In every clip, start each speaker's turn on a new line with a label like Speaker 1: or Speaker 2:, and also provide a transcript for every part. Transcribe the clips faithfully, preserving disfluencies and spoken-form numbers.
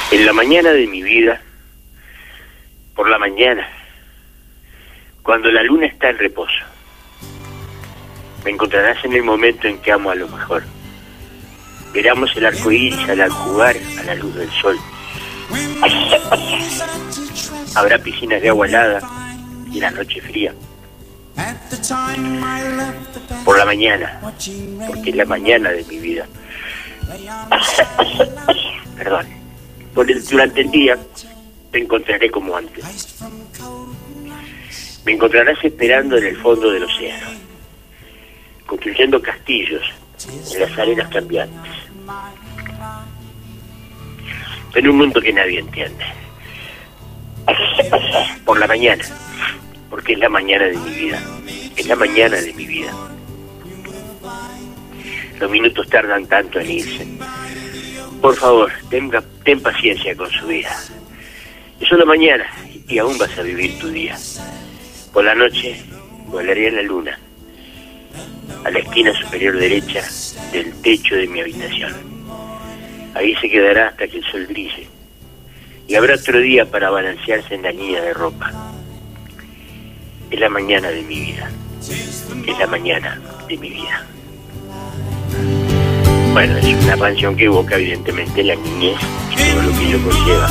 Speaker 1: En la mañana de mi vida, por la mañana, cuando la luna está en reposo, me encontrarás en el momento en que amo a lo mejor. Veramos el arco iris al jugar a la luz del sol. Habrá piscinas de agua helada y la noche fría. Por la mañana, porque es la mañana de mi vida. Perdón. Por el, durante el día te encontraré como antes. Me encontrarás esperando en el fondo del océano, construyendo castillos en las arenas cambiantes, en un mundo que nadie entiende. Por la mañana, porque es la mañana de mi vida, es la mañana de mi vida. Los minutos tardan tanto en irse. Por favor, tenga, ten paciencia con su vida. Es una mañana y aún vas a vivir tu día. Por la noche volaré en la luna, a la esquina superior derecha del techo de mi habitación. Ahí se quedará hasta que el sol brille. Y habrá otro día para balancearse en la línea de ropa. Es la mañana de mi vida. Es la mañana de mi vida. Bueno, es una canción que evoca evidentemente la niñez y todo lo que ello conlleva,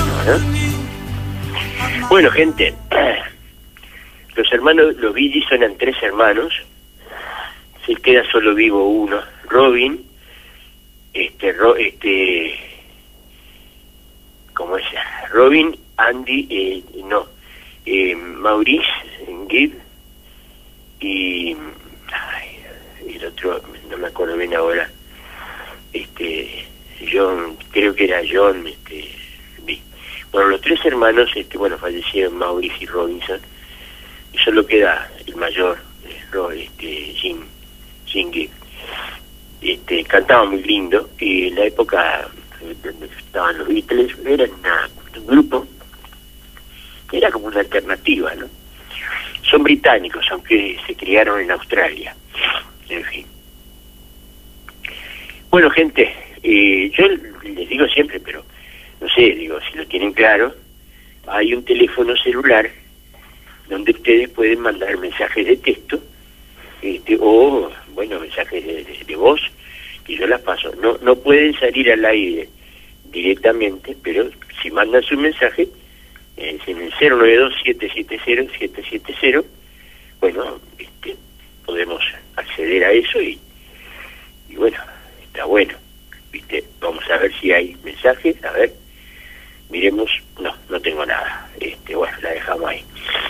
Speaker 1: ¿no? Bueno, gente, los hermanos, los Bee Gees eran tres hermanos. Se queda solo vivo uno, Robin, este, Ro, este, ¿cómo es? Robin, Andy, eh, no, eh, Maurice, Gibb y, ay, el otro, no me acuerdo bien ahora, este, John, creo que era John, este, bueno, los tres hermanos, este, bueno, fallecieron Maurice y Robinson, y solo queda el mayor, este, Jim, Jim Gibb. Este, cantaba muy lindo, y en la época donde estaban los Beatles, era una, un grupo que era como una alternativa, ¿no? Son británicos, aunque se criaron en Australia, en fin. Bueno, gente, eh, yo les digo siempre, pero no sé, digo, si lo tienen claro, hay un teléfono celular donde ustedes pueden mandar mensajes de texto, este, o, bueno, mensajes de, de, de voz, que yo las paso. No, no pueden salir al aire directamente, pero si mandan su mensaje, eh, en el cero nueve dos, siete siete cero, siete siete cero, bueno, este, podemos acceder a eso y, y bueno, está bueno, ¿viste? Vamos a ver si hay mensajes, a ver, miremos, no, no tengo nada, este, bueno, la dejamos ahí.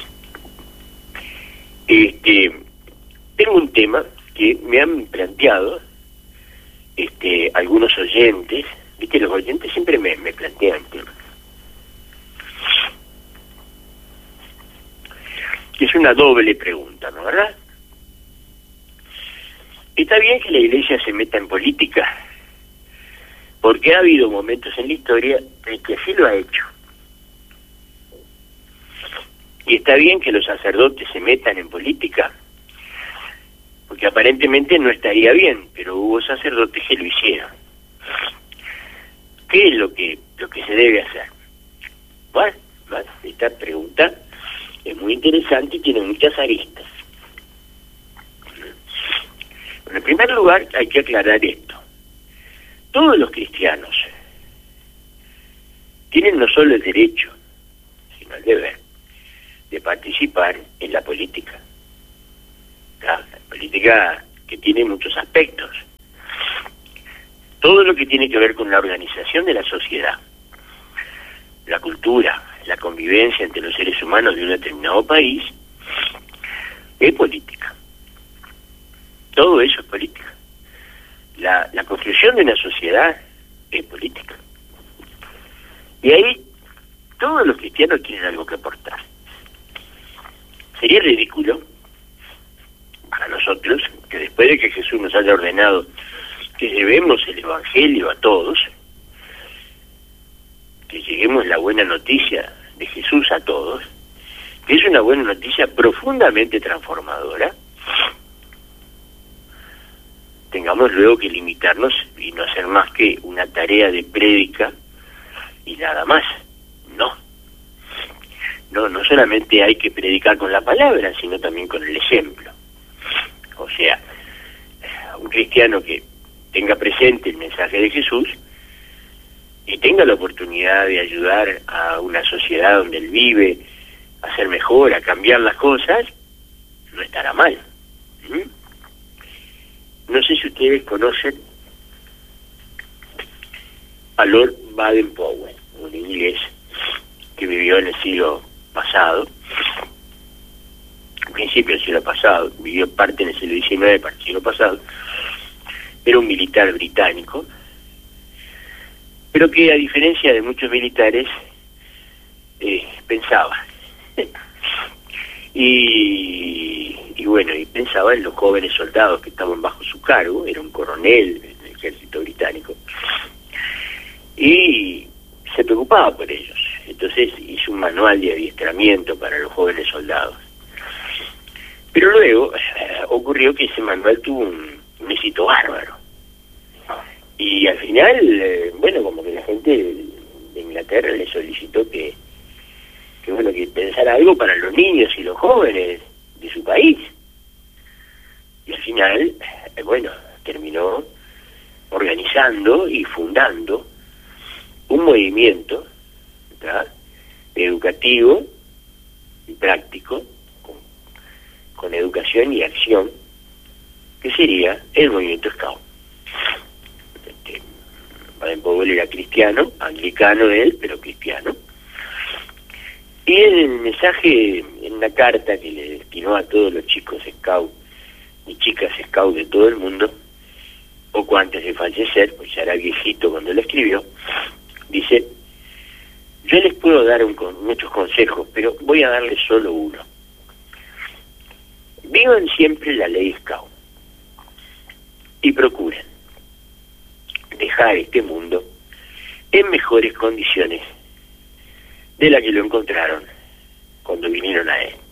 Speaker 1: Este, tengo un tema que me han planteado este, algunos oyentes, ¿viste? Los oyentes siempre me, me plantean temas. Es una doble pregunta, ¿no, verdad? Está bien que la Iglesia se meta en política, porque ha habido momentos en la historia en que así lo ha hecho. Y está bien que los sacerdotes se metan en política, porque aparentemente no estaría bien, pero hubo sacerdotes que lo hicieron. ¿Qué es lo que lo que se debe hacer? Bueno, bueno, esta pregunta es muy interesante y tiene muchas aristas. Bueno, en primer lugar, hay que aclarar esto. Todos los cristianos tienen no solo el derecho, sino el deber de participar en la política. Claro, la política que tiene muchos aspectos. Todo lo que tiene que ver con la organización de la sociedad, la cultura, la convivencia entre los seres humanos de un determinado país, es política. Todo eso es política. La, la construcción de una sociedad es política. Y ahí todos los cristianos tienen algo que aportar. Sería ridículo para nosotros que después de que Jesús nos haya ordenado que llevemos el Evangelio a todos, que lleguemos la buena noticia de Jesús a todos, que es una buena noticia profundamente transformadora, tengamos luego que limitarnos y no hacer más que una tarea de prédica y nada más. No. No, no solamente hay que predicar con la palabra, sino también con el ejemplo. O sea, un cristiano que tenga presente el mensaje de Jesús y tenga la oportunidad de ayudar a una sociedad donde él vive a ser mejor, a cambiar las cosas, no estará mal. ¿Mm? No sé si ustedes conocen a Lord Baden-Powell, un inglés que vivió en el siglo pasado, al principio del siglo pasado, vivió parte en el siglo diecinueve, parte del siglo pasado. Era un militar británico, pero que a diferencia de muchos militares eh, pensaba y, y bueno, y pensaba en los jóvenes soldados que estaban bajo su cargo. Era un coronel del ejército británico y se preocupaba por ellos. Entonces hizo un manual de adiestramiento para los jóvenes soldados. Pero luego eh, ocurrió que ese manual tuvo un, un éxito bárbaro. Y al final, eh, bueno, como que la gente de Inglaterra le solicitó que, que, bueno, que pensara algo para los niños y los jóvenes de su país. Y al final, eh, bueno, terminó organizando y fundando un movimiento, ¿verdad?, educativo y práctico, con, con educación y acción, que sería el movimiento Scout. Este, Baden-Powell era cristiano, anglicano él, pero cristiano. Y en el mensaje, en una carta que le destinó a todos los chicos Scout y chicas Scout de todo el mundo, poco antes de fallecer, pues ya era viejito cuando lo escribió, dice: yo les puedo dar un, con, muchos consejos, pero voy a darles solo uno. Vivan siempre la ley Scout y procuren dejar este mundo en mejores condiciones de la que lo encontraron cuando vinieron a él.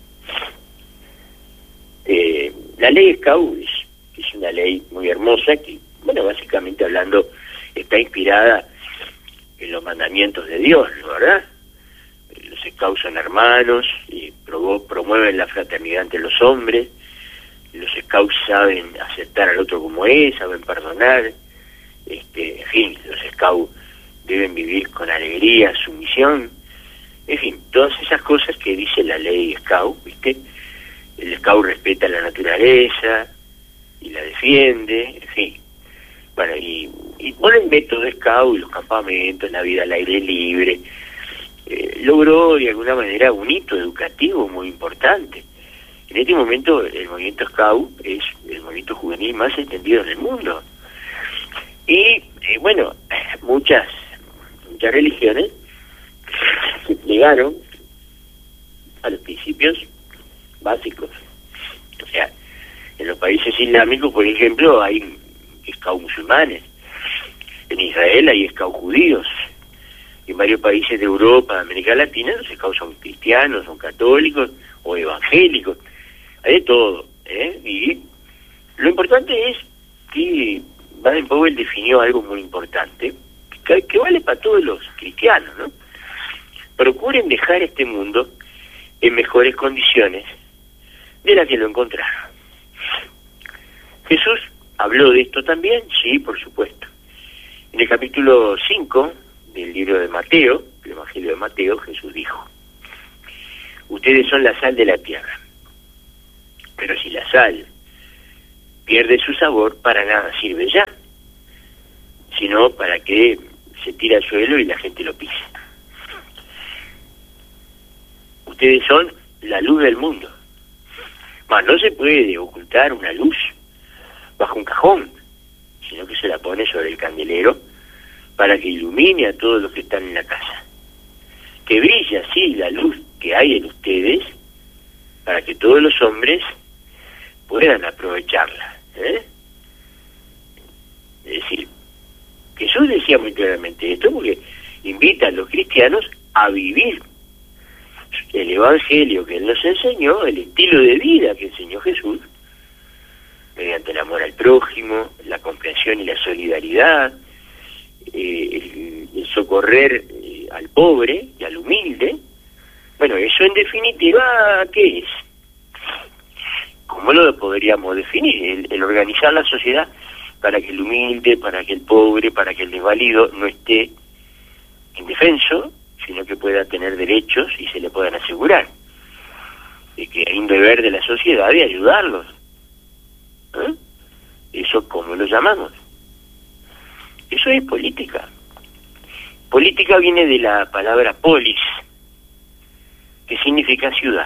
Speaker 1: Eh, la ley Scout es, es una ley muy hermosa que, bueno, básicamente hablando, está inspirada en los mandamientos de Dios, ¿verdad? Los Scouts son hermanos y pro, promueven la fraternidad entre los hombres. Los Scouts saben aceptar al otro como es, saben perdonar. Este, en fin, los Scouts deben vivir con alegría su misión. En fin, todas esas cosas que dice la ley Scout, ¿viste? El Scout respeta la naturaleza y la defiende, en fin. Bueno, y, y por el método Scout, los campamentos, la vida al aire libre, eh, logró de alguna manera un hito educativo muy importante. En este momento el movimiento Scout es el movimiento juvenil más extendido en el mundo. Y eh, bueno, muchas, muchas religiones se plegaron a los principios básicos. O sea, en los países islámicos, por ejemplo, hay Scout musulmanes. En Israel hay Scout judíos. En varios países de Europa, de América Latina, los Scouts son cristianos, son católicos o evangélicos. Hay de todo, ¿eh? Y lo importante es que Baden-Powell definió algo muy importante, que, que vale para todos los cristianos, ¿no? Procuren dejar este mundo en mejores condiciones de las que lo encontraron. Jesús habló de esto también, sí, por supuesto. En el capítulo cinco del libro de Mateo, el Evangelio de Mateo, Jesús dijo: ustedes son la sal de la tierra, pero si la sal pierde su sabor, para nada sirve ya, sino para que se tire al suelo y la gente lo pise. Ustedes son la luz del mundo. Mas no se puede ocultar una luz bajo un cajón, sino que se la pone sobre el candelero para que ilumine a todos los que están en la casa. Que brille así la luz que hay en ustedes, para que todos los hombres puedan aprovecharla, ¿eh? Es decir, Jesús decía muy claramente esto, porque invita a los cristianos a vivir el evangelio que él nos enseñó, el estilo de vida que enseñó Jesús, mediante el amor al prójimo, la comprensión y la solidaridad, eh, el, el socorrer eh, al pobre y al humilde. Bueno, eso en definitiva, ¿qué es? ¿Cómo lo podríamos definir? El, el organizar la sociedad para que el humilde, para que el pobre, para que el desvalido no esté indefenso, sino que pueda tener derechos y se le puedan asegurar. De que hay un deber de la sociedad de ayudarlos. ¿Eh? ¿Eso cómo lo llamamos? Eso es política. Política viene de la palabra polis, que significa ciudad.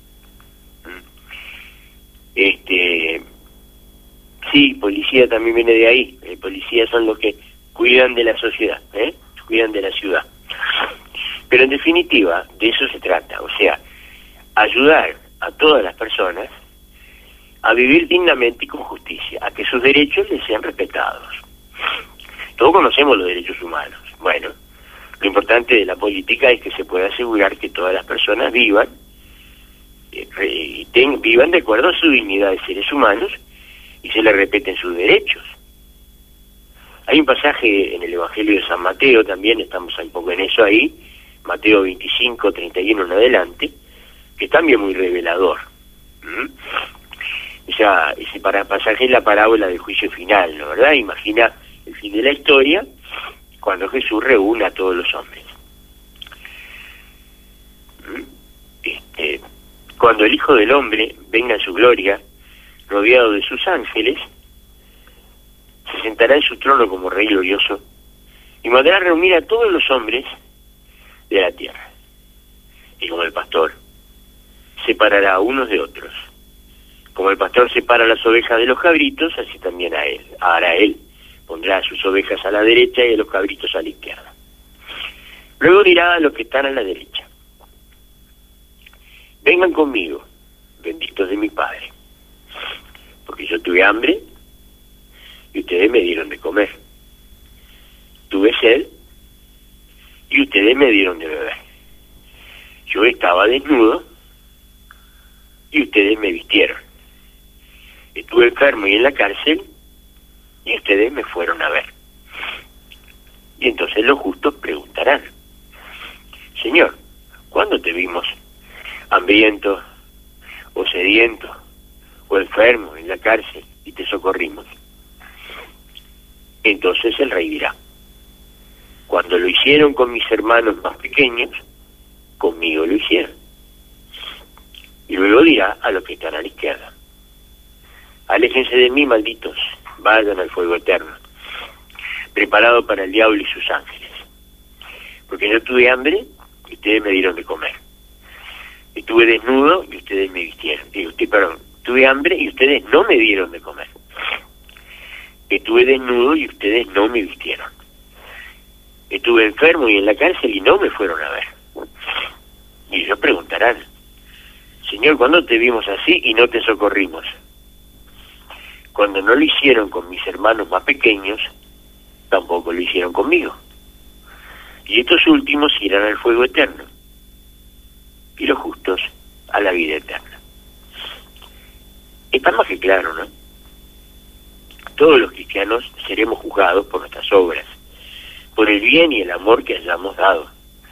Speaker 1: Este, sí, policía también viene de ahí. Eh, policías son los que cuidan de la sociedad, ¿eh? Cuidan de la ciudad. Pero en definitiva, de eso se trata, o sea, ayudar a todas las personas a vivir dignamente y con justicia, a que sus derechos les sean respetados. Todos conocemos los derechos humanos. Bueno, lo importante de la política es que se pueda asegurar que todas las personas vivan eh, ten, vivan de acuerdo a su dignidad de seres humanos y se les respeten sus derechos. Hay un pasaje en el Evangelio de San Mateo, también estamos un poco en eso ahí, Mateo veinticinco, treinta y uno en adelante, que es también muy revelador. ¿Mm? O sea, ese pasaje es la parábola del juicio final, ¿no? ¿Verdad? Imagina el fin de la historia cuando Jesús reúne a todos los hombres. ¿Mm? Este, cuando el Hijo del Hombre venga en su gloria, rodeado de sus ángeles, se sentará en su trono como Rey glorioso y mandará a reunir a todos los hombres de la tierra. Y como el pastor separará a unos de otros, como el pastor separa las ovejas de los cabritos, así también a él, hará él. Pondrá a sus ovejas a la derecha y a los cabritos a la izquierda. Luego dirá a los que están a la derecha: vengan conmigo, benditos de mi Padre, porque yo tuve hambre y ustedes me dieron de comer. Tuve sed y ustedes me dieron de beber. Yo estaba desnudo y ustedes me vistieron. Estuve enfermo y en la cárcel y ustedes me fueron a ver. Y entonces los justos preguntarán: Señor, ¿cuándo te vimos hambriento o sediento o enfermo en la cárcel y te socorrimos? Entonces el rey dirá: cuando lo hicieron con mis hermanos más pequeños, conmigo lo hicieron. Y luego dirá a los que están a la izquierda: aléjense de mí, malditos, vayan al fuego eterno, preparado para el diablo y sus ángeles. Porque yo tuve hambre y ustedes me dieron de comer. Estuve desnudo y ustedes me vistieron. Y usted, perdón, tuve hambre y ustedes no me dieron de comer. Estuve desnudo y ustedes no me vistieron. Estuve enfermo y en la cárcel y no me fueron a ver. Y ellos preguntarán: Señor, ¿cuándo te vimos así y no te socorrimos? Cuando no lo hicieron con mis hermanos más pequeños, tampoco lo hicieron conmigo. Y estos últimos irán al fuego eterno, y los justos a la vida eterna. Está más que claro, ¿no? Todos los cristianos seremos juzgados por nuestras obras, por el bien y el amor que hayamos dado.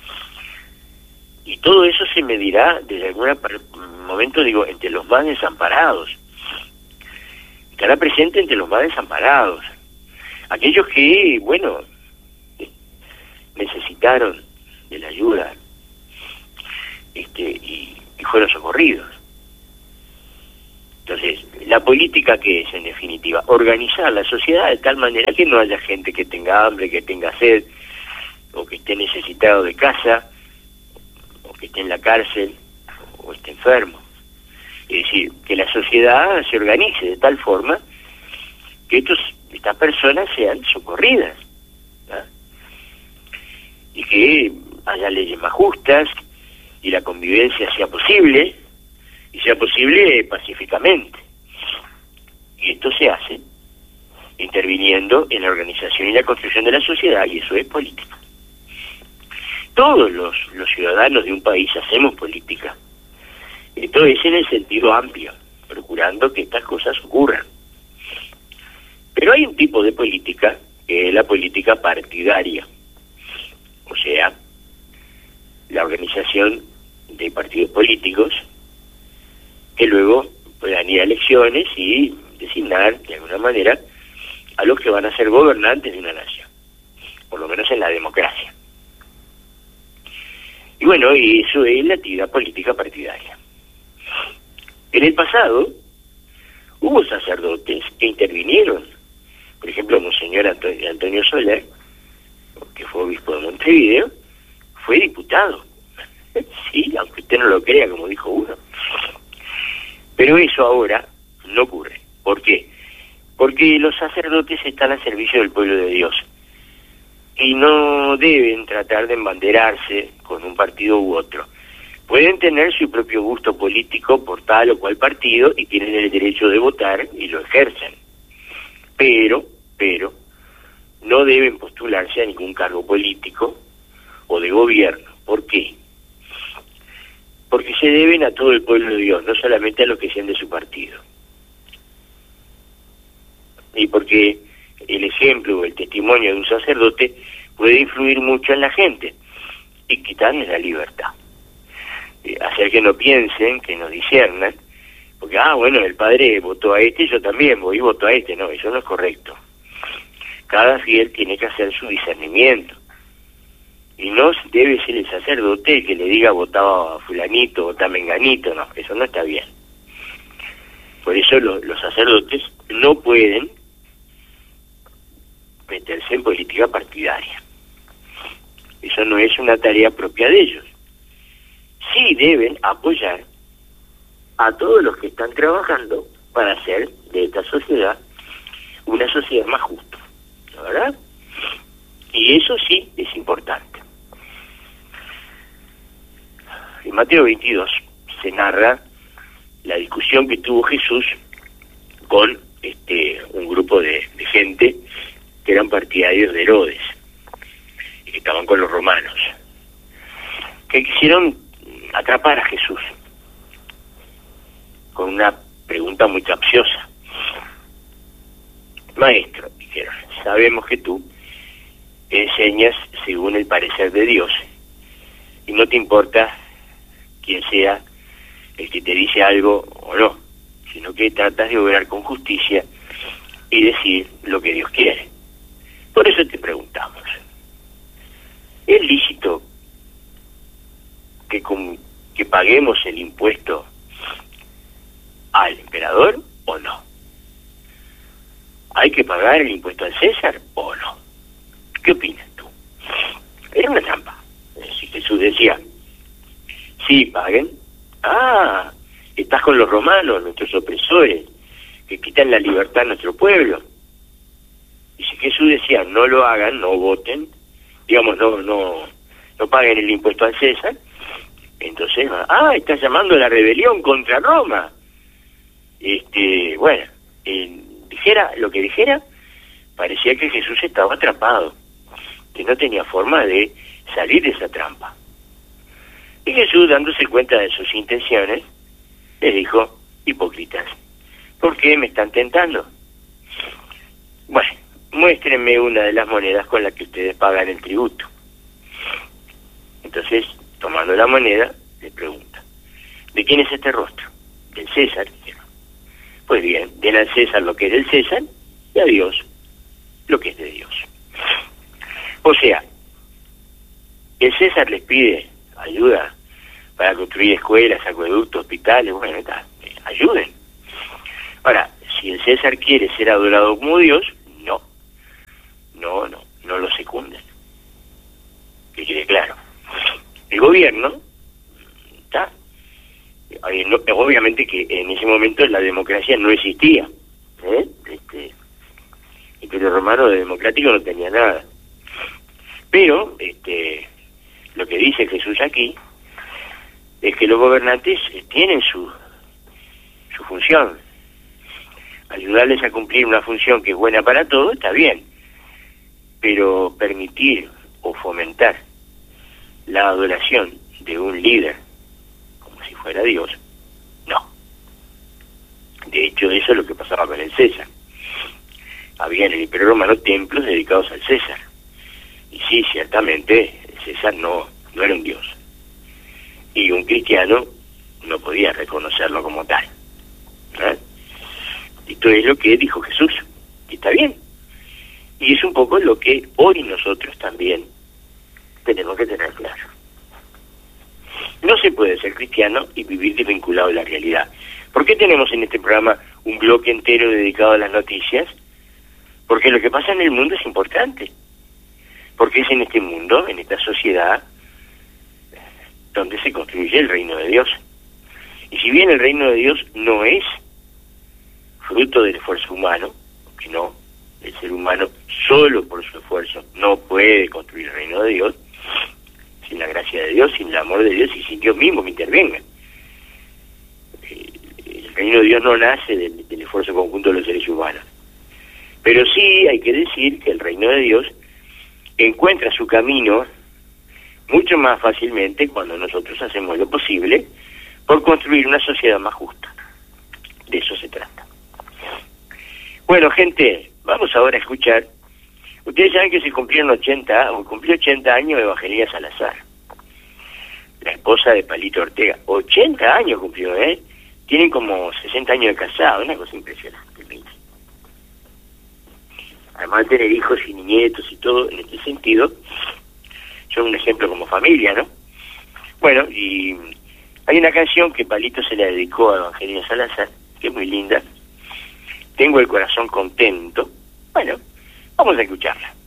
Speaker 1: Y todo eso se medirá desde algún momento, digo, entre los más desamparados. Estará presente entre los más desamparados. Aquellos que, bueno, necesitaron de la ayuda este, y, y fueron socorridos. Entonces, la política, ¿qué es en definitiva? Organizar la sociedad de tal manera que no haya gente que tenga hambre, que tenga sed, o que esté necesitado de casa, o que esté en la cárcel, o esté enfermo. Es decir, que la sociedad se organice de tal forma que estos, estas personas sean socorridas, ¿verdad? Y que haya leyes más justas y la convivencia sea posible, y sea posible pacíficamente. Y esto se hace interviniendo en la organización y la construcción de la sociedad, y eso es política. Todos los, los ciudadanos de un país hacemos política. Esto es en el sentido amplio, procurando que estas cosas ocurran. Pero hay un tipo de política que es la política partidaria. O sea, organización de partidos políticos que luego puedan ir a elecciones y designar de alguna manera a los que van a ser gobernantes de una nación, por lo menos en la democracia. Y bueno, y eso es la actividad política partidaria. En el pasado hubo sacerdotes que intervinieron. Por ejemplo, Monseñor Antonio, Antonio Soler, que fue obispo de Montevideo, fue diputado. Sí, aunque usted no lo crea, como dijo uno. Pero eso ahora no ocurre. ¿Por qué? Porque los sacerdotes están al servicio del pueblo de Dios y no deben tratar de embanderarse con un partido u otro. Pueden tener su propio gusto político por tal o cual partido y tienen el derecho de votar y lo ejercen. Pero, pero, no deben postularse a ningún cargo político o de gobierno. ¿Por qué? Porque se deben a todo el pueblo de Dios, no solamente a los que sean de su partido. Y porque el ejemplo o el testimonio de un sacerdote puede influir mucho en la gente y quitarles la libertad. Eh, hacer que no piensen, que no discernan, porque, ah, bueno, el padre votó a este, yo también voy y voto a este. No, eso no es correcto. Cada fiel tiene que hacer su discernimiento. Y no debe ser el sacerdote el que le diga votaba a fulanito, votaba a menganito, no, eso no está bien. Por eso lo, los sacerdotes no pueden meterse en política partidaria. Eso no es una tarea propia de ellos. Sí deben apoyar a todos los que están trabajando para hacer de esta sociedad una sociedad más justa, ¿la verdad? Y eso sí es importante. En Mateo veintidós se narra la discusión que tuvo Jesús con este un grupo de, de gente que eran partidarios de Herodes y que estaban con los romanos, que quisieron atrapar a Jesús con una pregunta muy capciosa. Maestro, dijeron, sabemos que tú enseñas según el parecer de Dios y no te importa quién sea el que te dice algo o no, sino que tratas de obrar con justicia y decir lo que Dios quiere. Por eso te preguntamos, ¿es lícito que, con, que paguemos el impuesto al emperador o no? ¿Hay que pagar el impuesto al César o no? ¿Qué opinas tú? Era una trampa. Si Jesús decía, sí, paguen. Ah, estás con los romanos, nuestros opresores, que quitan la libertad a nuestro pueblo. Y si Jesús decía, no lo hagan, no voten, digamos, no no no paguen el impuesto al César, entonces, ah, estás llamando a la rebelión contra Roma. Este, bueno, eh, dijera lo que dijera, parecía que Jesús estaba atrapado, que no tenía forma de salir de esa trampa. Y Jesús, dándose cuenta de sus intenciones, les dijo, hipócritas, ¿por qué me están tentando? Bueno, muéstrenme una de las monedas con las que ustedes pagan el tributo. Entonces, tomando la moneda, le pregunta, ¿de quién es este rostro? Del César, dijeron. Pues bien, den al César lo que es del César y a Dios lo que es de Dios. O sea, el César les pide ayuda para construir escuelas, acueductos, hospitales, bueno, está, ayuden. Ahora, si el César quiere ser adorado como Dios, no, no, no, no lo secunden. Que quede claro. El gobierno, está, obviamente que en ese momento la democracia no existía, ¿eh? Este, el Imperio Romano de democrático no tenía nada. Pero, este, lo que dice Jesús aquí es que los gobernantes tienen su su función. Ayudarles a cumplir una función que es buena para todos, está bien, pero permitir o fomentar la adoración de un líder como si fuera Dios, no. De hecho, eso es lo que pasaba con el César. Había en el Imperio Romano templos dedicados al César. Y sí, ciertamente, el César no, no era un dios. y un cristiano no podía reconocerlo como tal. ¿Eh? Esto es lo que dijo Jesús, y está bien. Y es un poco lo que hoy nosotros también tenemos que tener claro. No se puede ser cristiano y vivir desvinculado de la realidad. ¿Por qué tenemos en este programa un bloque entero dedicado a las noticias? Porque lo que pasa en el mundo es importante. Porque es en este mundo, en esta sociedad, donde se construye el reino de Dios. Y si bien el reino de Dios no es fruto del esfuerzo humano, que no, el ser humano solo por su esfuerzo no puede construir el reino de Dios, sin la gracia de Dios, sin el amor de Dios y sin Dios mismo que intervenga. El reino de Dios no nace del, del esfuerzo conjunto de los seres humanos. Pero sí hay que decir que el reino de Dios encuentra su camino mucho más fácilmente cuando nosotros hacemos lo posible por construir una sociedad más justa. De eso se trata. Bueno, gente, vamos ahora a escuchar. Ustedes saben que se cumplieron ochenta, o cumplió ochenta años Evangelina Salazar, la esposa de Palito Ortega. ochenta años cumplió, ¿eh? Tienen como sesenta años de casado, una cosa impresionante. Además de tener hijos y nietos y todo, en este sentido, son un ejemplo como familia, ¿no? Bueno, y hay una canción que Palito se la dedicó a Evangelina Salazar, que es muy linda. Tengo el corazón contento. Bueno, vamos a escucharla.